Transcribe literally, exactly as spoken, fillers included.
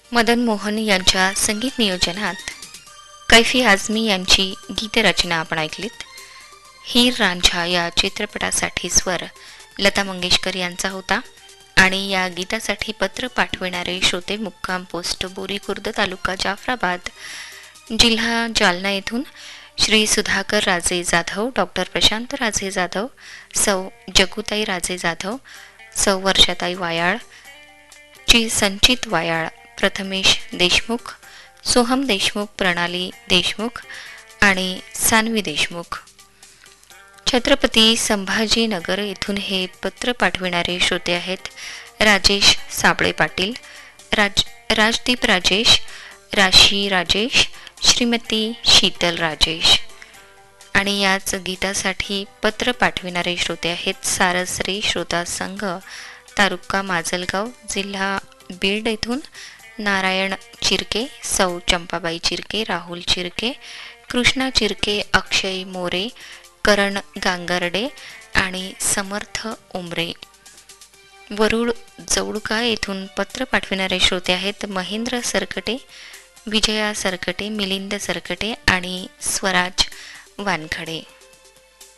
मदन मोहन यांच्या संगीत नियोजनात कैफी आझमी यांची गीतरचना आपण ऐकलीत. हीर रांझा या चित्रपटासाठी स्वर लता मंगेशकर यांचा होता आणि या गीतासाठी पत्र पाठविणारे श्रोते मुक्काम पोस्ट बोरी खुर्द, तालुका जाफराबाद, जिल्हा जालना येथून श्री सुधाकर राजे जाधव, डॉक्टर प्रशांत राजे जाधव, सौ जगुताई राजे जाधव, सौ वर्षाताई वायाळ, ची संचित वायाळ, प्रथमेश देशमुख, सोहम देशमुख, प्रणाली देशमुख आणि सानवी देशमुख. छत्रपती संभाजीनगर येथून हे पत्र पाठविणारे श्रोते आहेत राजेश साबळे पाटील, राज राजदीप राजेश, राशी राजेश, श्रीमती शीतल राजेश. आणि याच गीतासाठी पत्र पाठविणारे श्रोते आहेत सारस्रे श्रोता संघ, तालुका माजलगाव, जिल्हा बीड येथून नारायण चिरके, सौ चंपाबाई चिरके, राहुल चिरके, कृष्णा चिरके, अक्षय मोरे, करण गांगर्डे आणि समर्थ उमरे. वरुड जवळका येथून पत्र पाठविणारे श्रोते आहेत महेंद्र सरकटे, विजया सरकटे, मिलिंद सरकटे आणि स्वराज वानखडे.